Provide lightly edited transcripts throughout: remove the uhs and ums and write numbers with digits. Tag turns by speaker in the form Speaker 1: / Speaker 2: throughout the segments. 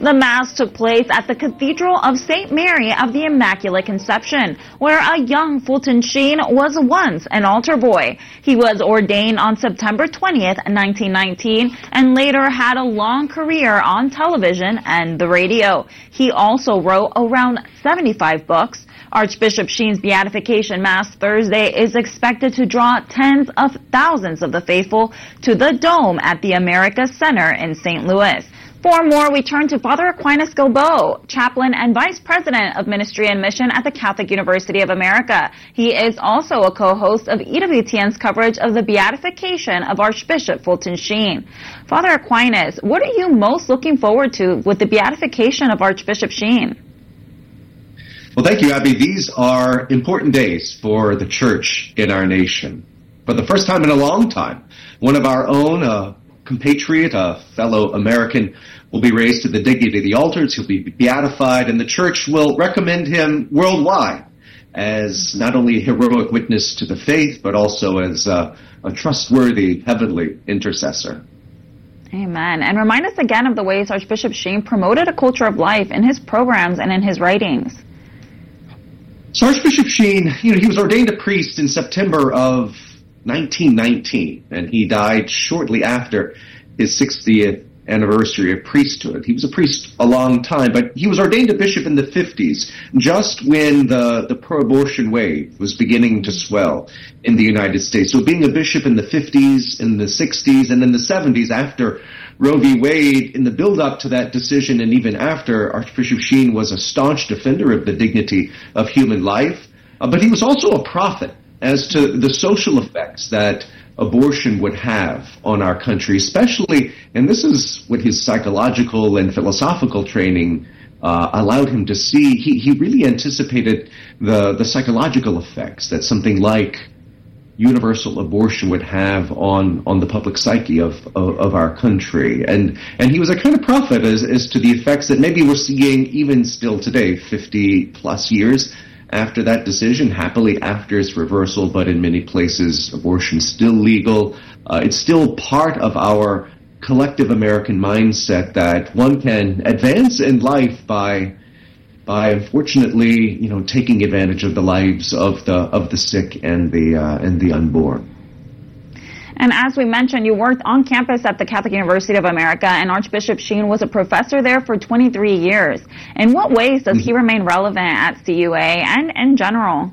Speaker 1: The Mass took place at the Cathedral of St. Mary of the Immaculate Conception, where a young Fulton Sheen was once an altar boy. He was ordained on September 20th, 1919, and later had a long career on television and the radio. He also wrote around 75 books. Archbishop Sheen's Beatification Mass Thursday is expected to draw tens of thousands of the faithful to the Dome at the America Center in St. Louis. For more, we turn to Father Aquinas Gilbo, chaplain and vice president of Ministry and Mission at the Catholic University of America. He is also a co-host of EWTN's coverage of the beatification of Archbishop Fulton Sheen. Father Aquinas, what are you most looking forward to with the beatification of Archbishop Sheen?
Speaker 2: Well, thank you, Abby. These are important days for the Church in our nation. For the first time in a long time, one of our own, compatriot, a fellow American, will be raised to the dignity of the altars. He'll be beatified, and the Church will recommend him worldwide as not only a heroic witness to the faith, but also as a trustworthy heavenly intercessor.
Speaker 1: Amen. And remind us again of the ways Archbishop Sheen promoted a culture of life in his programs and in his writings.
Speaker 2: So Archbishop Sheen, he was ordained a priest in September of 1919, and he died shortly after his 60th anniversary of priesthood. He was a priest a long time, but he was ordained a bishop in the 50s, just when the pro-abortion wave was beginning to swell in the United States. So being a bishop in the 50s, in the 60s, and in the 70s after Roe v. Wade, in the build-up to that decision and even after, Archbishop Sheen was a staunch defender of the dignity of human life, but he was also a prophet as to the social effects that abortion would have on our country, especially, and this is what his psychological and philosophical training allowed him to see. He really anticipated the psychological effects that something like universal abortion would have on the public psyche of our country. And he was a kind of prophet as to the effects that maybe we're seeing even still today, 50 plus years after that decision, happily after its reversal, but in many places abortion's still legal. It's still part of our collective American mindset that one can advance in life by unfortunately, taking advantage of the lives of the sick and the unborn.
Speaker 1: And as we mentioned, you worked on campus at the Catholic University of America, and Archbishop Sheen was a professor there for 23 years. In what ways does he remain relevant at CUA and in general?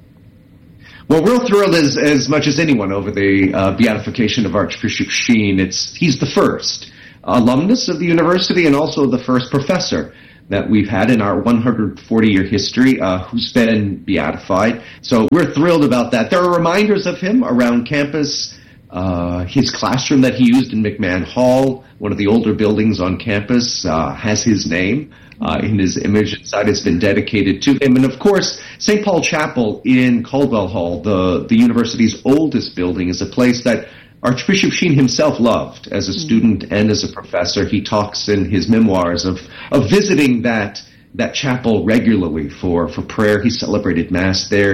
Speaker 2: Well, we're thrilled as much as anyone over the beatification of Archbishop Sheen. He's the first alumnus of the university and also the first professor that we've had in our 140-year history who's been beatified. So we're thrilled about that. There are reminders of him around campus. His classroom that he used in McMahon Hall, one of the older buildings on campus, has his name in his image inside. It's been dedicated to him. And of course, St. Paul Chapel in Caldwell Hall, the university's oldest building, is a place that Archbishop Sheen himself loved as a student and as a professor. He talks in his memoirs of visiting that chapel regularly for prayer. He celebrated Mass there.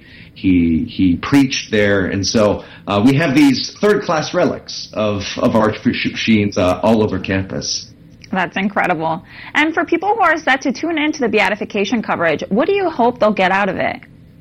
Speaker 2: He preached there. And so we have these third-class relics of Archbishop Sheen's all over campus.
Speaker 1: That's incredible. And for people who are set to tune into the beatification coverage, what do you hope they'll get out of it?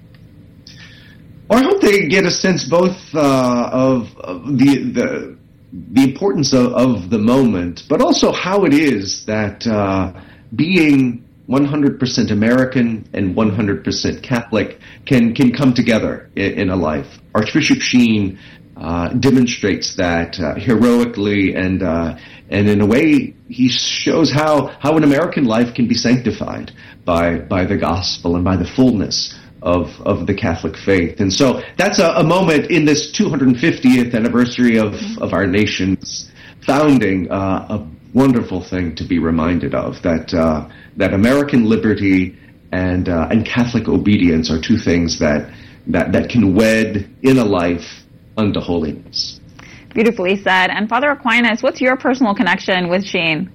Speaker 2: Well, I hope they get a sense both of the importance of the moment, but also how it is that being 100% American and 100% Catholic can come together in a life. Archbishop Sheen demonstrates that heroically, and in a way he shows how an American life can be sanctified by the gospel and by the fullness of the Catholic faith. And so that's a moment in this 250th anniversary of our nation's founding, a wonderful thing to be reminded of, that American liberty and Catholic obedience are two things that can wed in a life unto holiness.
Speaker 1: Beautifully said. And Father Aquinas, what's your personal connection with Sheen?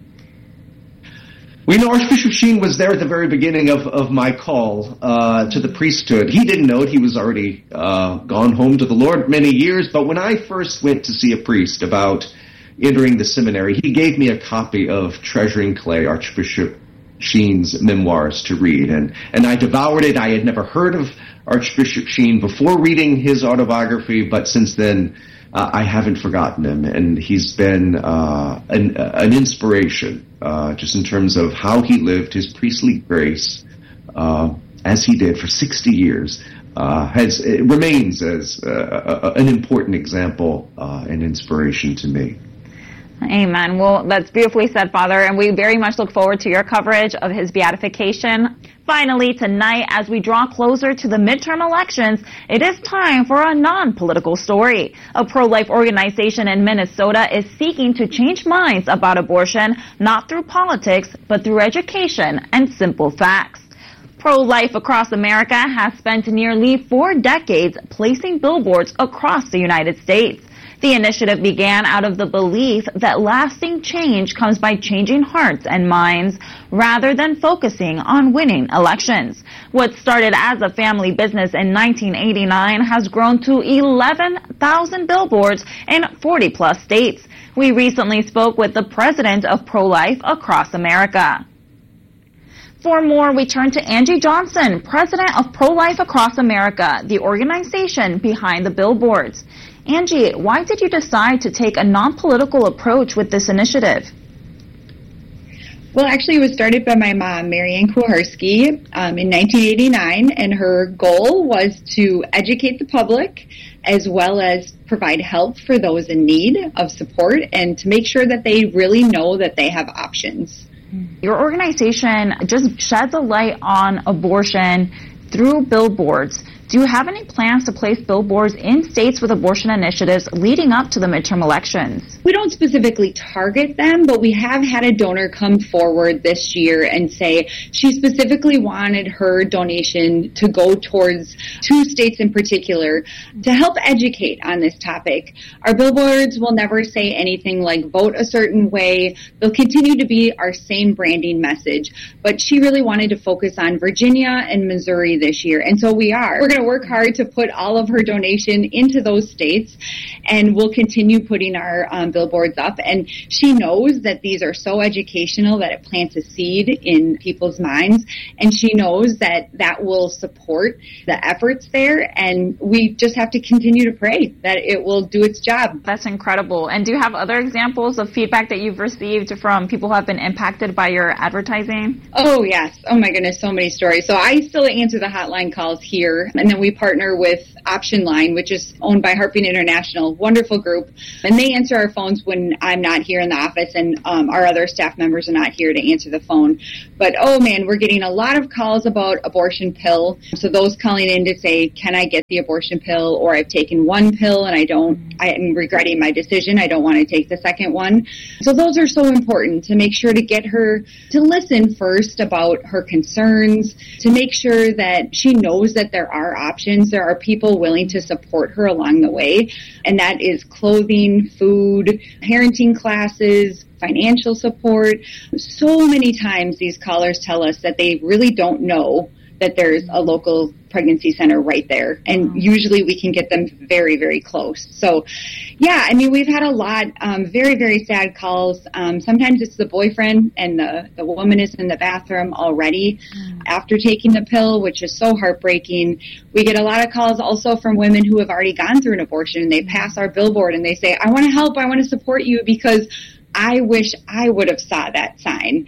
Speaker 2: We know Archbishop Sheen was there at the very beginning of my call to the priesthood. He didn't know it. He was already gone home to the Lord many years. But when I first went to see a priest about entering the seminary, he gave me a copy of Treasuring Clay, Archbishop Sheen's memoirs to read, and I devoured it. I had never heard of Archbishop Sheen before reading his autobiography, but since then I haven't forgotten him, and he's been an inspiration just in terms of how he lived his priestly grace as he did for 60 years. Remains as an important example and inspiration to me.
Speaker 1: Amen. Well, that's beautifully said, Father, and we very much look forward to your coverage of his beatification. Finally, tonight, as we draw closer to the midterm elections, it is time for a non-political story. A pro-life organization in Minnesota is seeking to change minds about abortion, not through politics, but through education and simple facts. Pro-Life Across America has spent nearly 4 decades placing billboards across the United States. The initiative began out of the belief that lasting change comes by changing hearts and minds rather than focusing on winning elections. What started as a family business in 1989 has grown to 11,000 billboards in 40-plus states. We recently spoke with the president of Pro-Life Across America. For more, we turn to Angie Johnson, president of Pro-Life Across America, the organization behind the billboards. Angie, why did you decide to take a non-political approach with this initiative?
Speaker 3: Well, actually, it was started by my mom, Marianne Kuharski, in 1989, and her goal was to educate the public as well as provide help for those in need of support and to make sure that they really know that they have options.
Speaker 1: Your organization just sheds a light on abortion through billboards. Do you have any plans to place billboards in states with abortion initiatives leading up to the midterm elections?
Speaker 3: We don't specifically target them, but we have had a donor come forward this year and say she specifically wanted her donation to go towards 2 states in particular to help educate on this topic. Our billboards will never say anything like vote a certain way. They'll continue to be our same branding message, but she really wanted to focus on Virginia and Missouri this year, and so we are. We're going to work hard to put all of her donation into those states, and we'll continue putting our billboards up. And she knows that these are so educational that it plants a seed in people's minds, and she knows that that will support the efforts there, and we just have to continue to pray that it will do its job.
Speaker 1: That's incredible. And do you have other examples of feedback that you've received from people who have been impacted by your advertising?
Speaker 3: Oh, yes. Oh, my goodness, so many stories. So I still answer the hotline calls here, and then we partner with Option Line, which is owned by Heartbeat International, wonderful group, and they answer our phones when I'm not here in the office and our other staff members are not here to answer the phone. But, oh man, we're getting a lot of calls about abortion pill. So those calling in to say, can I get the abortion pill? Or I've taken 1 pill and I am regretting my decision. I don't want to take the second one. So those are so important to make sure to get her to listen first about her concerns, to make sure that she knows that there are options. There are people willing to support her along the way, and that is clothing, food, parenting classes, financial support. So many times these callers tell us that they really don't know that there's a local pregnancy center right there. And usually we can get them very, very close. So, yeah, I mean, we've had a lot, very, very sad calls. Sometimes it's the boyfriend and the woman is in the bathroom already after taking the pill, which is so heartbreaking. We get a lot of calls also from women who have already gone through an abortion, and they pass our billboard and they say, I want to help, I want to support you because I wish I would have saw that sign,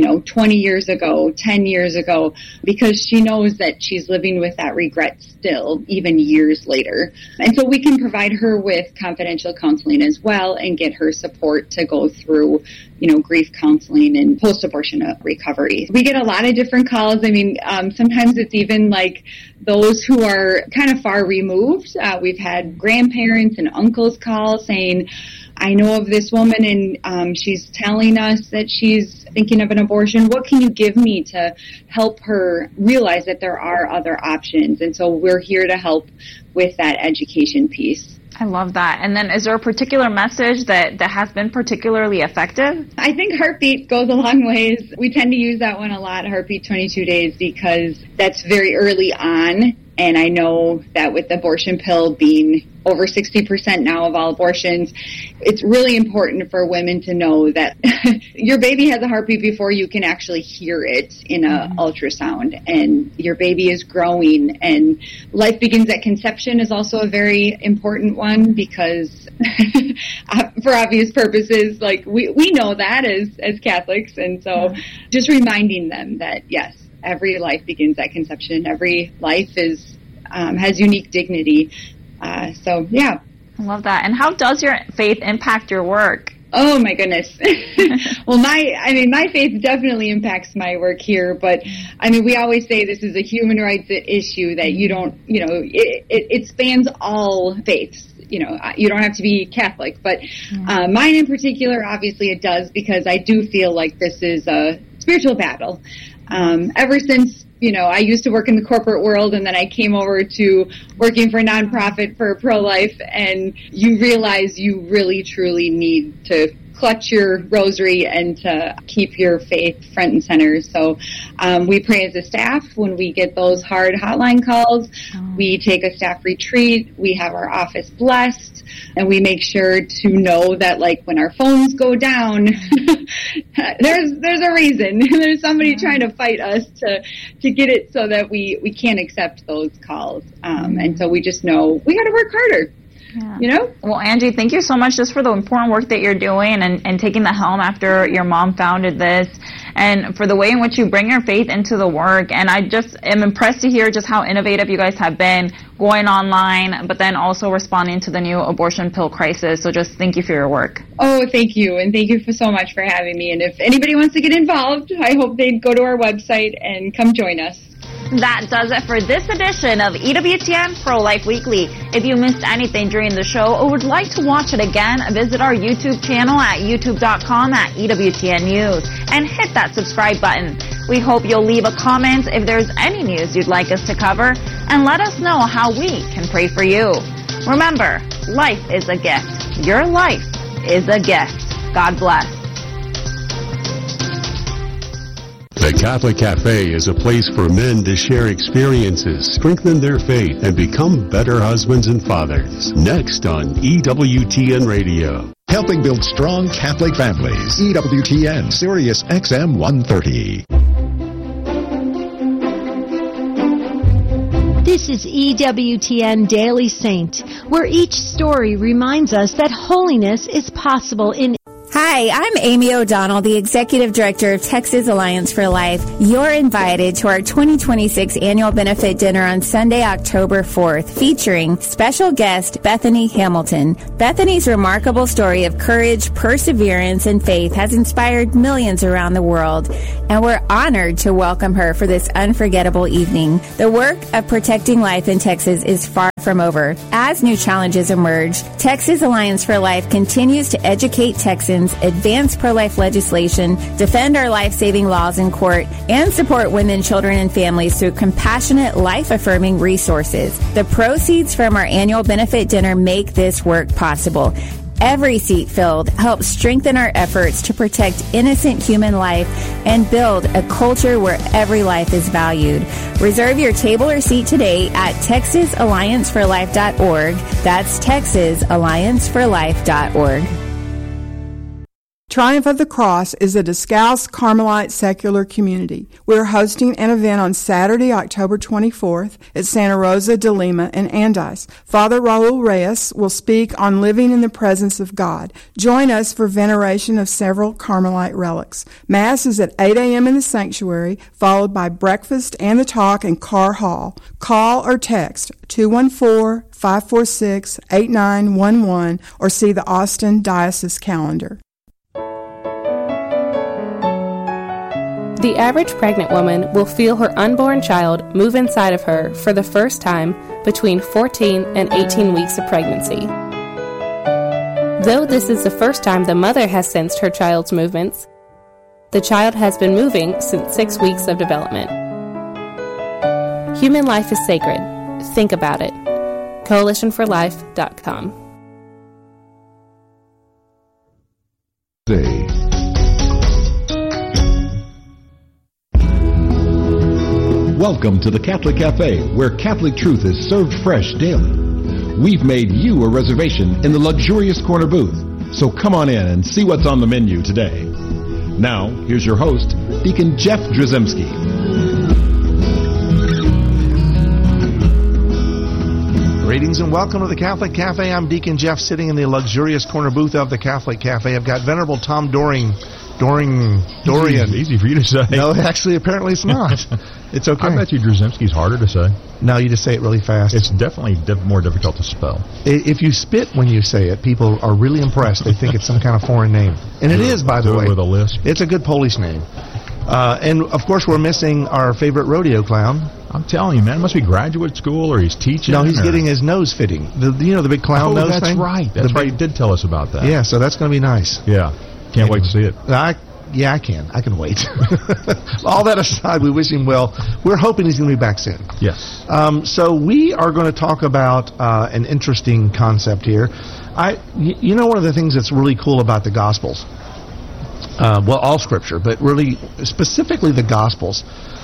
Speaker 3: 20 years ago, 10 years ago, because she knows that she's living with that regret still, even years later. And so we can provide her with confidential counseling as well and get her support to go through, grief counseling and post-abortion recovery. We get a lot of different calls. I mean, sometimes it's even like those who are kind of far removed. We've had grandparents and uncles call saying, I know of this woman and she's telling us that she's thinking of an abortion. What can you give me to help her realize that there are other options? And so we're here to help with that education piece.
Speaker 1: I love that. And then is there a particular message that has been particularly effective?
Speaker 3: I think Heartbeat goes a long ways. We tend to use that one a lot, Heartbeat 22 Days, because that's very early on And I know that with the abortion pill being over 60% now of all abortions, it's really important for women to know that your baby has a heartbeat before you can actually hear it in an ultrasound. And your baby is growing, and life begins at conception is also a very important one, because for obvious purposes, like we know that as Catholics. And so just reminding them that, yes, every life begins at conception. Every life has unique dignity. So, yeah.
Speaker 1: I love that. And how does your faith impact your work?
Speaker 3: Oh, my goodness. Well, my faith definitely impacts my work here. But, we always say this is a human rights issue, that it spans all faiths. You don't have to be Catholic. But mine in particular, obviously it does, because I do feel like this is a spiritual battle. Ever since, I used to work in the corporate world, and then I came over to working for a nonprofit for pro-life, and you realize you really, truly need to clutch your rosary and to keep your faith front and center. So we pray as a staff when we get those hard hotline calls. We take a staff retreat. We have our office blessed, and we make sure to know that, like, when our phones go down, there's a reason. There's somebody trying to fight us to get it so that we can't accept those calls. And so we just know we got to work harder. Yeah.
Speaker 1: Well, Angie, thank you so much just for the important work that you're doing and taking the helm after your mom founded this, and for the way in which you bring your faith into the work. And I just am impressed to hear just how innovative you guys have been, going online, but then also responding to the new abortion pill crisis. So just thank you for your work.
Speaker 3: Oh, thank you. And thank you so much for having me. And if anybody wants to get involved, I hope they'd go to our website and come join us.
Speaker 1: That does it for this edition of EWTN Pro-Life Weekly. If you missed anything during the show or would like to watch it again, visit our YouTube channel at youtube.com/EWTN News and hit that subscribe button. We hope you'll leave a comment if there's any news you'd like us to cover, and let us know how we can pray for you. Remember, life is a gift. Your life is a gift. God bless.
Speaker 4: The Catholic Cafe is a place for men to share experiences, strengthen their faith, and become better husbands and fathers. Next on EWTN Radio.
Speaker 5: Helping build strong Catholic families. EWTN, Sirius XM 130.
Speaker 6: This is EWTN Daily Saint, where each story reminds us that holiness is possible in.
Speaker 7: Hi, I'm Amy O'Donnell, the Executive Director of Texas Alliance for Life. You're invited to our 2026 annual benefit dinner on Sunday, October 4th, featuring special guest Bethany Hamilton. Bethany's remarkable story of courage, perseverance, and faith has inspired millions around the world, and we're honored to welcome her for this unforgettable evening. The work of protecting life in Texas is far from over. As new challenges emerge, Texas Alliance for Life continues to educate Texans, advance pro-life legislation, defend our life-saving laws in court, and support women, children, and families through compassionate, life-affirming resources. The proceeds from our annual benefit dinner make this work possible. Every seat filled helps strengthen our efforts to protect innocent human life and build a culture where every life is valued. Reserve your table or seat today at TexasAllianceForLife.org. That's TexasAllianceForLife.org.
Speaker 8: Triumph of the Cross is a Discalced Carmelite secular community. We're hosting an event on Saturday, October 24th at Santa Rosa de Lima in Andes. Father Raul Reyes will speak on living in the presence of God. Join us for veneration of several Carmelite relics. Mass is at 8 a.m. in the sanctuary, followed by breakfast and the talk in Carr Hall. Call or text 214-546-8911 or see the Austin Diocese calendar.
Speaker 9: The average pregnant woman will feel her unborn child move inside of her for the first time between 14 and 18 weeks of pregnancy. Though this is the first time the mother has sensed her child's movements, the child has been moving since 6 weeks of development. Human life is sacred. Think about it. CoalitionForLife.com.
Speaker 5: Welcome to the Catholic Cafe, where Catholic truth is served fresh daily. We've made you a reservation in the luxurious corner booth, so come on in and see what's on the menu today. Now, here's your host, Deacon Jeff Drzymski.
Speaker 10: Greetings and welcome to the Catholic Cafe. I'm Deacon Jeff, sitting in the luxurious corner booth of the Catholic Cafe. I've got Venerable Tom Dorian.
Speaker 11: Easy for you to say.
Speaker 10: No, actually, apparently it's not. It's okay.
Speaker 11: I bet you Drzymski's harder to say.
Speaker 10: No, you just say it really fast.
Speaker 11: It's definitely more difficult to spell.
Speaker 10: If you spit when you say it, people are really impressed. They think it's some kind of foreign name. And it is, by the way.
Speaker 11: With a lisp.
Speaker 10: It's a good Polish name. And, of course, we're missing our favorite rodeo clown.
Speaker 11: I'm telling you, man, it must be graduate school or he's teaching.
Speaker 10: No, he's getting his nose fitting. The big clown nose
Speaker 11: thing?
Speaker 10: thing?
Speaker 11: Right. That's right. You did tell us about that.
Speaker 10: Yeah, so that's going to be nice.
Speaker 11: Yeah. Can't wait to see it.
Speaker 10: I can. I can wait. All that aside, we wish him well. We're hoping he's going to be back soon.
Speaker 11: Yes.
Speaker 10: So we are going to talk about an interesting concept here. One of the things that's really cool about the Gospels, all Scripture, but really specifically the Gospels,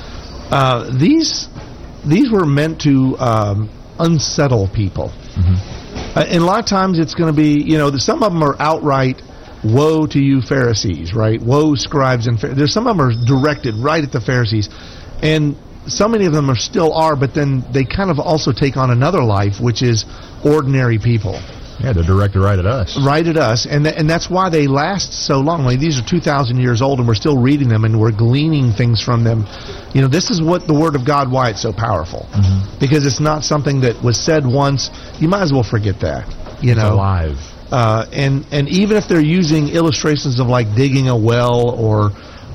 Speaker 10: these were meant to unsettle people. Mm-hmm. And a lot of times it's going to be, some of them are outright, woe to you Pharisees, right? Woe, scribes and Pharisees. There's some of them are directed right at the Pharisees. And so many of them still are, but then they kind of also take on another life, which is ordinary people.
Speaker 11: Yeah, they're directed right at us.
Speaker 10: Right at us. And that's why they last so long. Like, these are 2,000 years old, and we're still reading them, and we're gleaning things from them. This is what the Word of God, why it's so powerful. Mm-hmm. Because it's not something that was said once. You might as well forget that.
Speaker 11: It's alive.
Speaker 10: And even if they're using illustrations of like digging a well or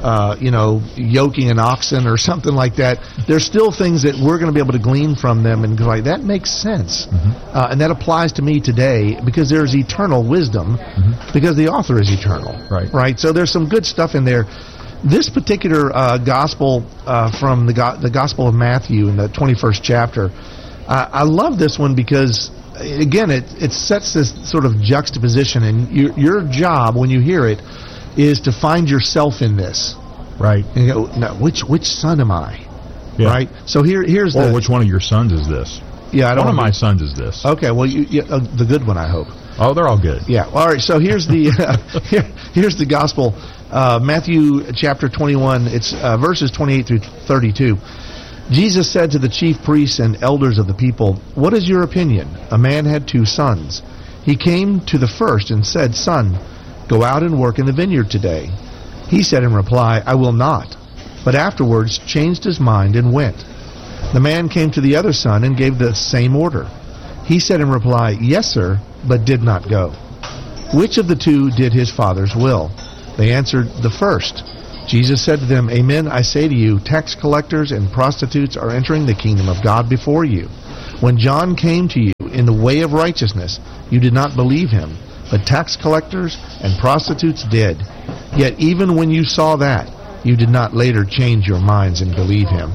Speaker 10: yoking an oxen or something like that, there's still things that we're going to be able to glean from them and go like, that makes sense. Mm-hmm. And that applies to me today because there's eternal wisdom, mm-hmm. because the author is eternal. Right. So there's some good stuff in there. This particular gospel from the Gospel of Matthew in the 21st chapter, I love this one because, again, it sets this sort of juxtaposition, and your job when you hear it is to find yourself in this.
Speaker 11: Right.
Speaker 10: And you go, no, which son am I?
Speaker 11: Yeah.
Speaker 10: Right. So here's
Speaker 11: or which one of your sons is this?
Speaker 10: Yeah,
Speaker 11: one of my sons is this.
Speaker 10: Okay, well, the good one, I hope.
Speaker 11: Oh, they're all good.
Speaker 10: Yeah. All right. So here's the here's the gospel, Matthew chapter 21. It's verses 28 through 32. Jesus said to the chief priests and elders of the people, "What is your opinion? A man had 2 sons. He came to the first and said, 'Son, go out and work in the vineyard today.' He said in reply, 'I will not.' But afterwards changed his mind and went. The man came to the other son and gave the same order. He said in reply, 'Yes, sir,' but did not go. Which of the 2 did his father's will?" They answered, "The first." Jesus said to them, "Amen, I say to you, tax collectors and prostitutes are entering the kingdom of God before you. When John came to you in the way of righteousness, you did not believe him, but tax collectors and prostitutes did. Yet even when you saw that, you did not later change your minds and believe him."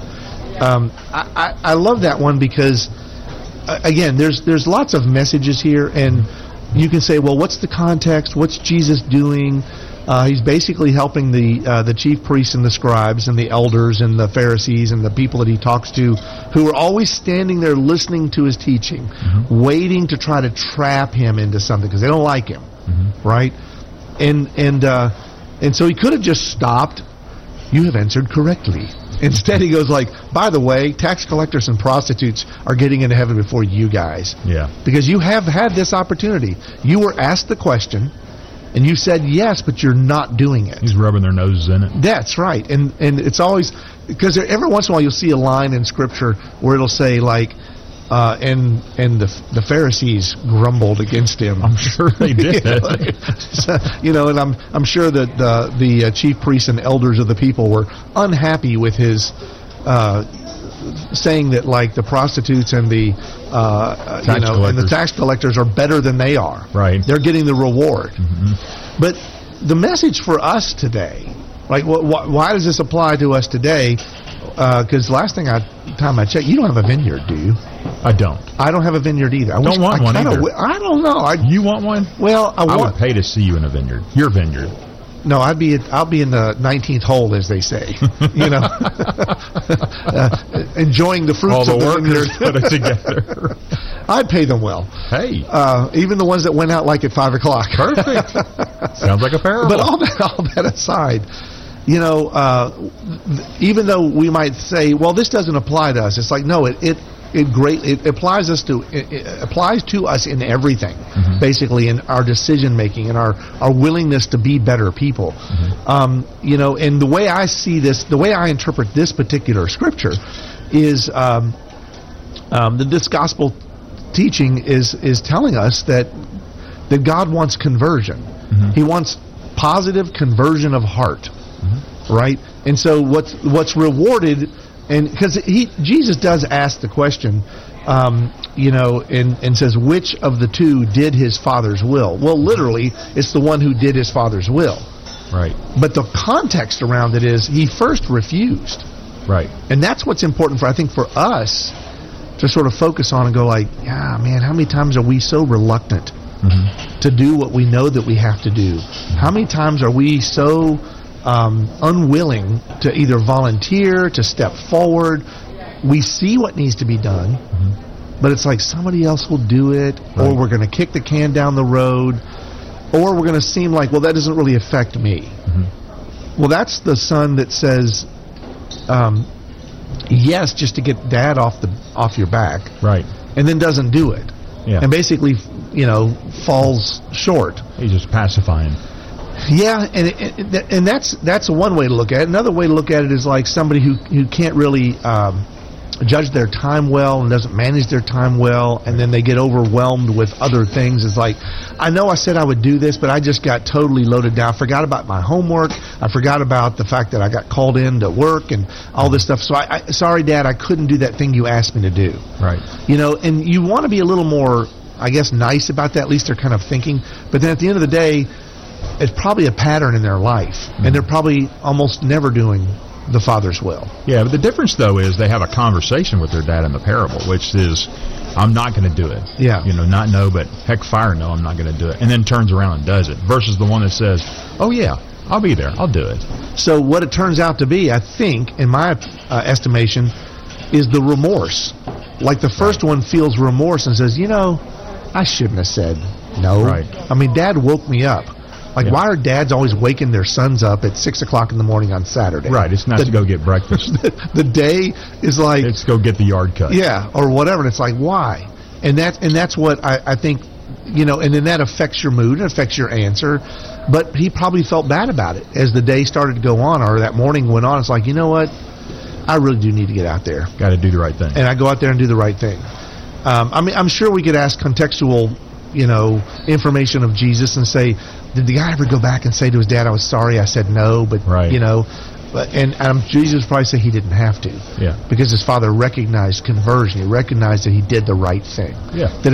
Speaker 10: I love that one because, again, there's lots of messages here, and you can say, well, what's the context? What's Jesus doing? He's basically helping the chief priests and the scribes and the elders and the Pharisees and the people that he talks to, who are always standing there listening to his teaching, mm-hmm. waiting to try to trap him into something because they don't like him, mm-hmm. right? And so he could have just stopped. "You have answered correctly." Instead, he goes like, "By the way, tax collectors and prostitutes are getting into heaven before you guys."
Speaker 11: Yeah.
Speaker 10: Because you have had this opportunity. You were asked the question, and you said yes, but you're not doing it.
Speaker 11: He's rubbing their noses in it.
Speaker 10: That's right. And it's always, because every once in a while you'll see a line in Scripture where it'll say like, and the Pharisees grumbled against him.
Speaker 11: I'm sure they did.
Speaker 10: And I'm sure that the chief priests and elders of the people were unhappy with his saying that like the prostitutes and the and the tax collectors are better than they are.
Speaker 11: Right.
Speaker 10: They're getting the reward. Mm-hmm. But the message for us today, like why does this apply to us today? Because last time I checked, you don't have a vineyard, do you?
Speaker 11: I don't.
Speaker 10: I don't have a vineyard either. I
Speaker 11: don't want one either.
Speaker 10: I don't know.
Speaker 11: You want one?
Speaker 10: Well,
Speaker 11: I would pay to see you in a vineyard. Your vineyard.
Speaker 10: No, I'll be in the 19th hole, as they say. Enjoying the fruits
Speaker 11: all
Speaker 10: of
Speaker 11: the
Speaker 10: the
Speaker 11: workers
Speaker 10: vineyard.
Speaker 11: put it together.
Speaker 10: I'd pay them well.
Speaker 11: Hey,
Speaker 10: even the ones that went out like at 5 o'clock.
Speaker 11: perfect. Sounds like a parable.
Speaker 10: But all that aside, even though we might say, well, this doesn't apply to us, it's like, no, it applies to us in everything, basically, in our decision making and our willingness to be better people. And the way I see this, the way I interpret this particular scripture is that this gospel teaching is telling us that God wants conversion. He wants positive conversion of heart, right? And so what's rewarded. And because Jesus does ask the question, and says, which of the two did his Father's will? Well, literally, it's the one who did his Father's will.
Speaker 11: Right.
Speaker 10: But the context around it is he first refused.
Speaker 11: Right.
Speaker 10: And that's what's important for us to sort of focus on and go like, yeah, man, how many times are we so reluctant to do what we know that we have to do? How many times are we so unwilling to either volunteer, to step forward? We see what needs to be done, but it's like somebody else will do it, or we're going to kick the can down the road, or we're going to seem like, well, that doesn't really affect me. Well, that's the son that says yes just to get dad off your back,
Speaker 11: right,
Speaker 10: and then doesn't do it, and basically falls short.
Speaker 11: He's just pacifying.
Speaker 10: Yeah, and that's one way to look at it. Another way to look at it is like somebody who can't really judge their time well and doesn't manage their time well, and then they get overwhelmed with other things. It's like, I know I said I would do this, but I just got totally loaded down. I forgot about my homework. I forgot about the fact that I got called in to work and all this stuff. So sorry, Dad, I couldn't do that thing you asked me to do.
Speaker 11: Right.
Speaker 10: And you want to be a little more, I guess, nice about that. At least they're kind of thinking. But then at the end of the day, it's probably a pattern in their life, and they're probably almost never doing the Father's will.
Speaker 11: Yeah, but the difference, though, is they have a conversation with their dad in the parable, which is, I'm not going to do it.
Speaker 10: Yeah.
Speaker 11: Not no, but heck fire no, I'm not going to do it. And then turns around and does it, versus the one that says, oh, yeah, I'll be there, I'll do it.
Speaker 10: So what it turns out to be, I think, in my estimation, is the remorse. Like the first one feels remorse and says, I shouldn't have said no.
Speaker 11: Right.
Speaker 10: I mean, Dad woke me up. Like, why are dads always waking their sons up at 6 o'clock in the morning on Saturday?
Speaker 11: Right, it's not to go get breakfast.
Speaker 10: The day is like...
Speaker 11: Let's go get the yard cut.
Speaker 10: Yeah, or whatever. And it's like, why? And that's what I think, and then that affects your mood, it affects your answer. But he probably felt bad about it as the day started to go on, or that morning went on. It's like, you know what? I really do need to get out there.
Speaker 11: Got to do the right thing.
Speaker 10: And I go out there and do the right thing. I'm sure we could ask contextual information of Jesus and say, did the guy ever go back and say to his dad, I was sorry, I said no, but, Jesus would probably say he didn't have to.
Speaker 11: Yeah.
Speaker 10: Because his father recognized conversion. He recognized that he did the right thing.
Speaker 11: Yeah.
Speaker 10: That